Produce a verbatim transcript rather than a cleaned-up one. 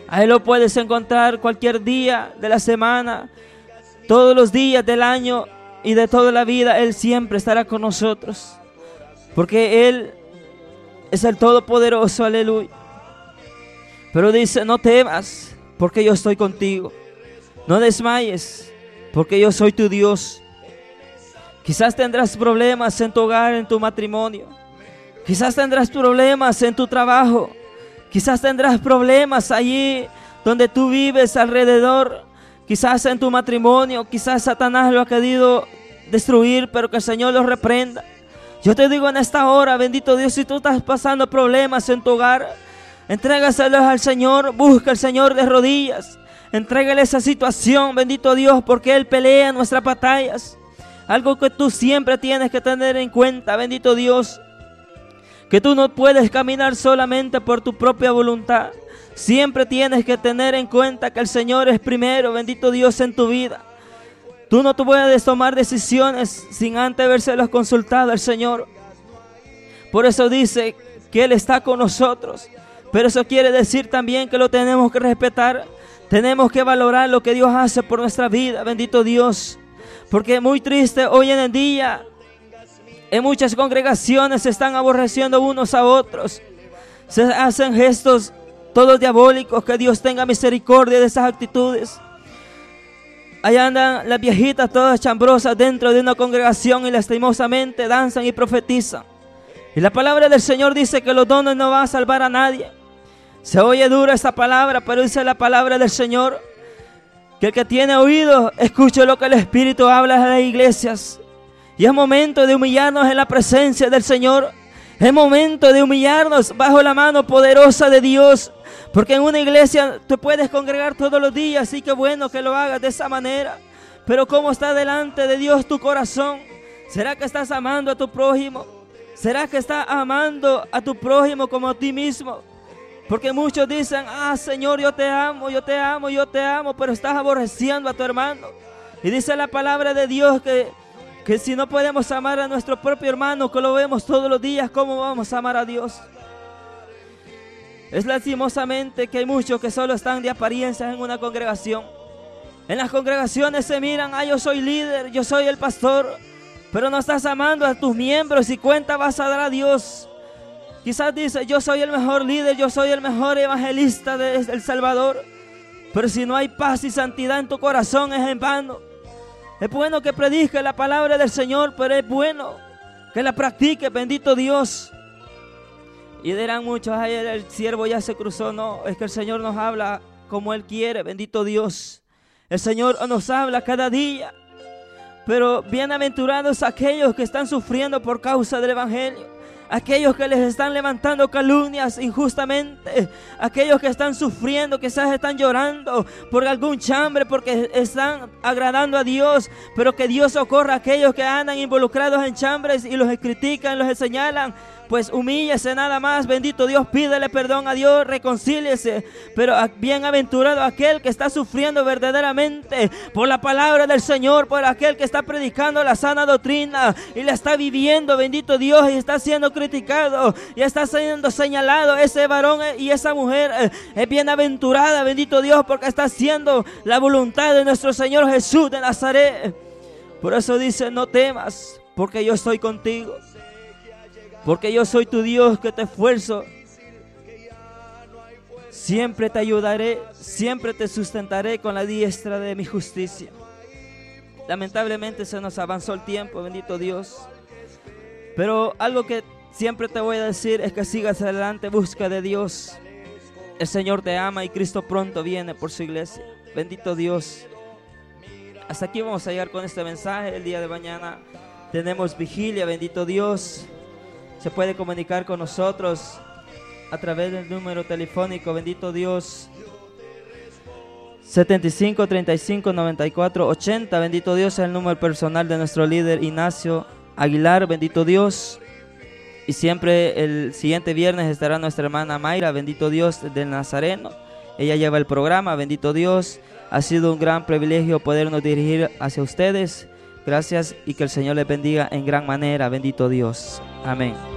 A Él lo puedes encontrar cualquier día de la semana, todos los días del año y de toda la vida. Él siempre estará con nosotros, porque Él es el Todopoderoso, aleluya. Pero dice, no temas, porque yo estoy contigo. No desmayes, porque yo soy tu Dios. Quizás tendrás problemas en tu hogar, en tu matrimonio. Quizás tendrás problemas en tu trabajo. Quizás tendrás problemas allí donde tú vives alrededor. Quizás en tu matrimonio. Quizás Satanás lo ha querido destruir, pero que el Señor lo reprenda. Yo te digo en esta hora, bendito Dios, si tú estás pasando problemas en tu hogar, entrégaselos al Señor. Busca al Señor de rodillas. Entrégale esa situación, bendito Dios, porque Él pelea nuestras batallas. Algo que tú siempre tienes que tener en cuenta, bendito Dios, que tú no puedes caminar solamente por tu propia voluntad. Siempre tienes que tener en cuenta que el Señor es primero, bendito Dios, en tu vida. Tú no te puedes tomar decisiones sin antes habérselas consultado al Señor. Por eso dice que Él está con nosotros. Pero eso quiere decir también que lo tenemos que respetar. Tenemos que valorar lo que Dios hace por nuestra vida, bendito Dios. Porque es muy triste hoy en el día. En muchas congregaciones se están aborreciendo unos a otros. Se hacen gestos todos diabólicos. Que Dios tenga misericordia de esas actitudes. Allá andan las viejitas todas chambrosas dentro de una congregación y lastimosamente danzan y profetizan. Y la palabra del Señor dice que los dones no van a salvar a nadie. Se oye dura esta palabra, pero dice la palabra del Señor que el que tiene oído escuche lo que el Espíritu habla a las iglesias. Y es momento de humillarnos en la presencia del Señor. Es momento de humillarnos bajo la mano poderosa de Dios. Porque en una iglesia te puedes congregar todos los días, y qué bueno que lo hagas de esa manera. Pero ¿cómo está delante de Dios tu corazón? ¿Será que estás amando a tu prójimo? ¿Será que estás amando a tu prójimo como a ti mismo? Porque muchos dicen, ah Señor, yo te amo, yo te amo, yo te amo, pero estás aborreciendo a tu hermano. Y dice la palabra de Dios que, que si no podemos amar a nuestro propio hermano, que lo vemos todos los días, ¿cómo vamos a amar a Dios? Es lastimosamente que hay muchos que solo están de apariencias en una congregación. En las congregaciones se miran, ah yo soy líder, yo soy el pastor, pero no estás amando a tus miembros y cuenta vas a dar a Dios. Quizás dice, yo soy el mejor líder, yo soy el mejor evangelista de El Salvador. Pero si no hay paz y santidad en tu corazón, es en vano. Es bueno que predique la palabra del Señor, pero es bueno que la practique, bendito Dios. Y dirán muchos, ay, el siervo ya se cruzó. No, es que el Señor nos habla como Él quiere, bendito Dios. El Señor nos habla cada día. Pero bienaventurados aquellos que están sufriendo por causa del Evangelio. Aquellos que les están levantando calumnias injustamente. Aquellos que están sufriendo, quizás están llorando por algún chambre, porque están agradando a Dios. Pero que Dios socorra a aquellos que andan involucrados en chambres y los critican, los señalan. Pues humíllese nada más, bendito Dios, pídele perdón a Dios, reconcíliese. Pero bienaventurado aquel que está sufriendo verdaderamente por la palabra del Señor, por aquel que está predicando la sana doctrina y la está viviendo, bendito Dios, y está siendo criticado y está siendo señalado. Ese varón y esa mujer es bienaventurada, bendito Dios, porque está haciendo la voluntad de nuestro Señor Jesús de Nazaret. Por eso dice, no temas, porque yo estoy contigo. Porque yo soy tu Dios que te esfuerzo. Siempre te ayudaré, siempre te sustentaré con la diestra de mi justicia. Lamentablemente se nos avanzó el tiempo, bendito Dios. Pero algo que siempre te voy a decir es que sigas adelante, busca de Dios. El Señor te ama y Cristo pronto viene por su iglesia. Bendito Dios. Hasta aquí vamos a llegar con este mensaje. El día de mañana tenemos vigilia, bendito Dios. Se puede comunicar con nosotros a través del número telefónico, bendito Dios, setenta y cinco, treinta y cinco, noventa y cuatro, ochenta. Bendito Dios, es el número personal de nuestro líder Ignacio Aguilar, bendito Dios. Y siempre el siguiente viernes estará nuestra hermana Mayra, bendito Dios, del Nazareno. Ella lleva el programa, bendito Dios. Ha sido un gran privilegio podernos dirigir hacia ustedes. Gracias y que el Señor les bendiga en gran manera, bendito Dios. Amén.